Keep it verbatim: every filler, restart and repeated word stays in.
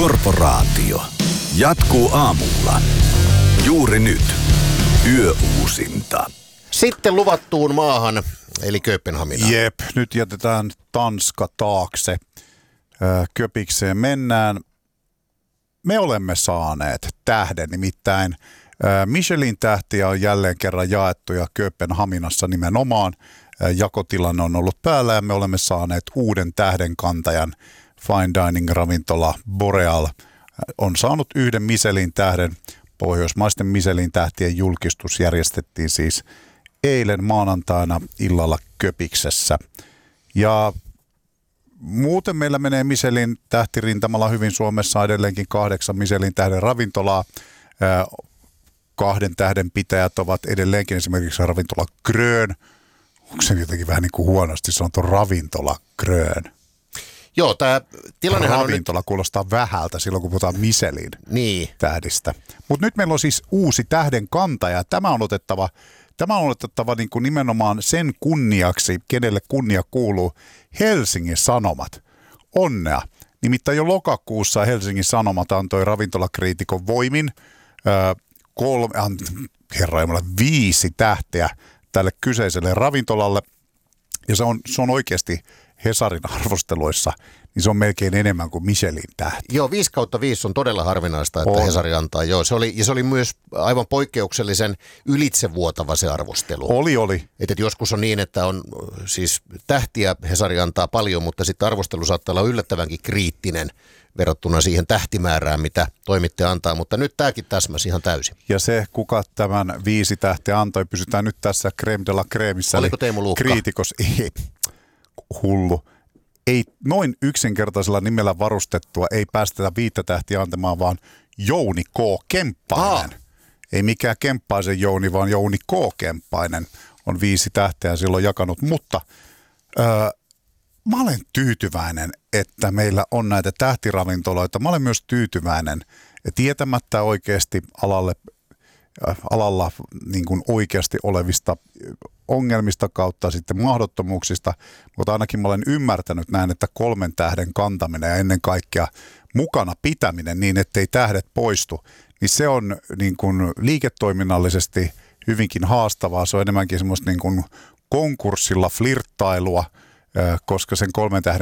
Korporaatio jatkuu aamulla. Juuri nyt. Yöuusinta. Sitten luvattuun maahan, eli Kööpenhaminaan. Jep, nyt jätetään Tanska taakse. Köpikseen mennään. Me olemme saaneet tähden, nimittäin Michelin tähtiä on jälleen kerran jaettu ja Kööpenhaminassa nimenomaan jakotilanne on ollut päällä ja me olemme saaneet uuden tähden kantajan. Fine Dining ravintola Boreal on saanut yhden Michelin tähden. Pohjoismaisten Michelin tähtien julkistus järjestettiin siis eilen maanantaina illalla Köpiksessä. Ja muuten meillä menee Michelin tähtirintamalla hyvin. Suomessa edelleenkin kahdeksan Michelin tähden ravintolaa. Kahden tähden pitäjät ovat edelleenkin esimerkiksi ravintola Grön. Onko se jotenkin vähän niin kuin huonosti sanottu ravintola Grön? Joo, tämä tilannehan ravintola on nyt kuulostaa vähältä silloin, kun puhutaan Michelin niin tähdistä. Mutta nyt meillä on siis uusi tähden kantaja. Tämä on otettava, tämä on otettava niin kuin nimenomaan sen kunniaksi, kenelle kunnia kuuluu, Helsingin Sanomat. Onnea. Nimittäin jo lokakuussa Helsingin Sanomat antoi ravintolakriitikon voimin äh, kolme, äh, herra jumala, viisi tähteä tälle kyseiselle ravintolalle. Ja se on, se on oikeasti Hesarin arvosteluissa, niin se on melkein enemmän kuin Michelin tähti. Joo, viisi kautta viisi on todella harvinaista, että on. Hesari antaa. Joo, se oli, ja se oli myös aivan poikkeuksellisen ylitsevuotava se arvostelu. Oli, oli. Että joskus on niin, että on siis tähtiä Hesari antaa paljon, mutta sitten arvostelu saattaa olla yllättävänkin kriittinen verrattuna siihen tähtimäärään, mitä toimittaja antaa, mutta nyt tämäkin täsmäsi ihan täysin. Ja se, kuka tämän viisi tähteä antoi, pysytään nyt tässä crème de la crèmissä. Oliko Teemu Luukka? Kriitikos, ei, hullu. Ei noin yksinkertaisella nimellä varustettua, ei päästetä viittä tähtiä antamaan, vaan Jouni K. Kemppainen. Aa. Ei mikään Kemppaisen Jouni, vaan Jouni K. Kemppainen on viisi tähteä silloin jakanut, mutta öö, mä olen tyytyväinen, että meillä on näitä tähtiravintoloita. Mä olen myös tyytyväinen, tietämättä oikeasti alalle, äh, alalla niin kuin oikeasti olevista ongelmista kautta sitten mahdottomuuksista, mutta ainakin mä olen ymmärtänyt näin, että kolmen tähden kantaminen ja ennen kaikkea mukana pitäminen niin, ettei tähdet poistu, niin se on niin kuin liiketoiminnallisesti hyvinkin haastavaa. Se on enemmänkin semmoista niin kuin konkurssilla flirttailua, koska sen kolmen tähden